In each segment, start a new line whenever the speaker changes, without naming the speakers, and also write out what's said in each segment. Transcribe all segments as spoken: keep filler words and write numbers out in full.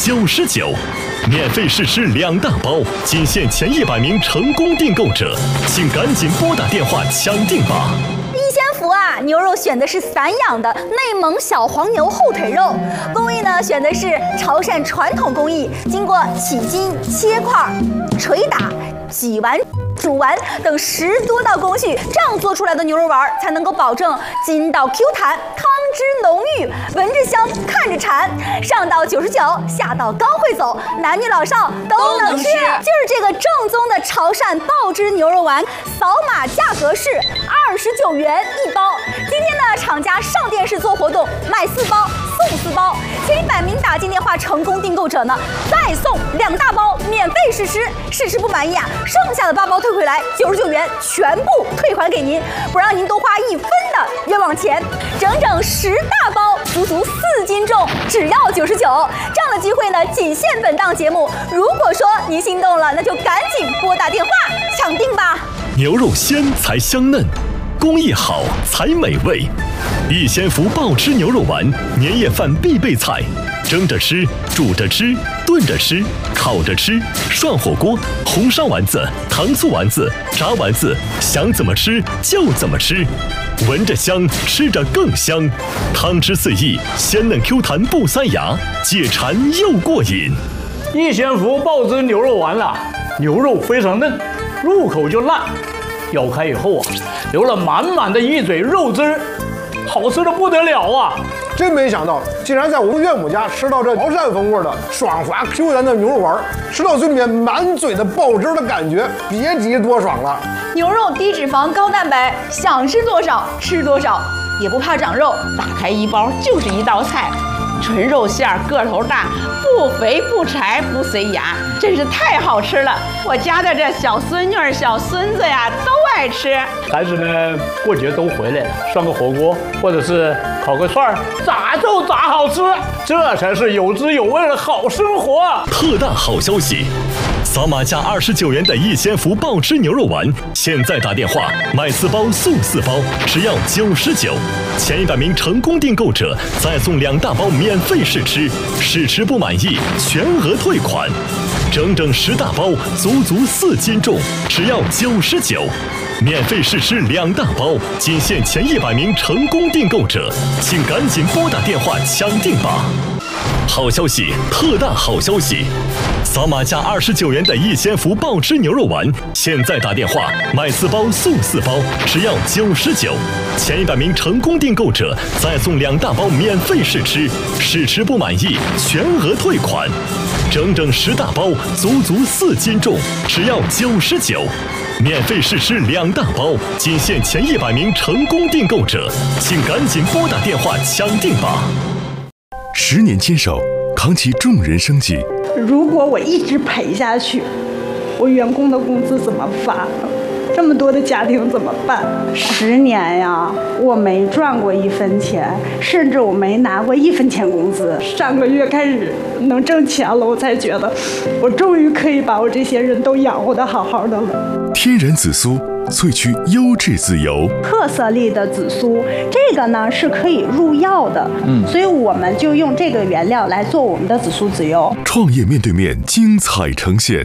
九十九，免费试吃两大包，仅限前一百名成功订购者，请赶紧拨打电话抢订吧。
一仙福啊，牛肉选的是散养的内蒙小黄牛后腿肉，工艺呢选的是潮汕传统工艺，经过起筋、切块、捶打、挤完、煮完等十多道工序，这样做出来的牛肉丸才能够保证筋道 Q 弹，汤汁浓郁，闻着香，看着馋。上到九十九，下到高会走，男女老少都能吃。就是这个正宗的潮汕爆汁牛肉丸，扫码价格是二十九元一包。今天呢，厂家上电视做活动，买四包送四包，前一百名打进电话成功订购者呢，再送两大包免费试吃，试吃不满意啊，剩下的八包退回来，九十九元全部退还给您，不让您多花一分的冤枉钱。整整十大包，足足四斤重，只要九十九。这样的机会呢，仅限本档节目。如果说您心动了，那就赶紧拨打电话抢订吧。
牛肉鲜才香嫩，工艺好才美味。一仙福爆汁牛肉丸，年夜饭必备菜，蒸着吃，煮着吃，炖着吃，烤着吃，涮火锅，红烧丸子，糖醋丸子，炸丸子，想怎么吃就怎么吃，闻着香，吃着更香，汤汁四溢，鲜嫩 Q 弹不塞牙，解馋又过瘾。
一仙福爆汁牛肉丸了，牛肉非常嫩，入口就烂，咬开以后啊，流了满满的一嘴肉汁儿，好吃的不得了啊！
真没想到，竟然在我们岳母家吃到这潮汕风味的爽滑 Q 弹的牛肉丸，吃到嘴里面满嘴的爆汁的感觉，别提多爽了。
牛肉低脂肪高蛋白，想吃多少吃多少，也不怕长肉。
打开一包就是一道菜，纯肉馅儿，个头大，不肥不柴不塞牙，真是太好吃了。我家的这小孙女儿、小孙子呀都爱吃。
孩子们过节都回来了，涮个火锅或者是烤个串儿，咋就咋好吃，这才是有滋有味的好生活。
特大好消息！扫码价二十九元的一仙福爆汁牛肉丸，现在打电话买四包送四包，只要九十九。前一百名成功订购者再送两大包免费试吃，试吃不满意全额退款。整整十大包，足足四斤重，只要九十九。免费试吃两大包，仅限前一百名成功订购者，请赶紧拨打电话抢订吧！好消息，特大好消息！扫码价二十九元的一仙福爆汁牛肉丸，现在打电话买四包送四包，只要九十九。前一百名成功订购者再送两大包免费试吃，试吃不满意全额退款。整整十大包，足足四斤重，只要九十九。免费试吃两大包，仅限前一百名成功订购者，请赶紧拨打电话抢订吧！
十年坚守，扛起众人生计。
如果我一直赔下去，我员工的工资怎么发？这么多的家庭怎么办？十年呀，我没赚过一分钱，甚至我没拿过一分钱工资。上个月开始能挣钱了，我才觉得我终于可以把我这些人都养活得好好的了。
天然紫苏萃取优质籽油，
特色粒的紫苏，这个呢是可以入药的，嗯，所以我们就用这个原料来做我们的紫苏籽油。
创业面对面精彩呈现。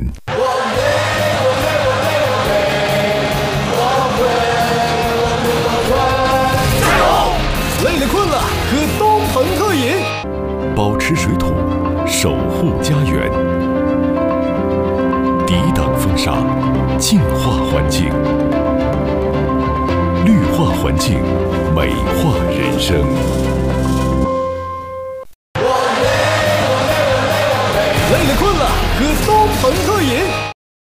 累了困了，喝东鹏特饮，
保持水土，守护家园，抵挡风沙，净化环境，绿化环境，美化人生。
累了困了，喝东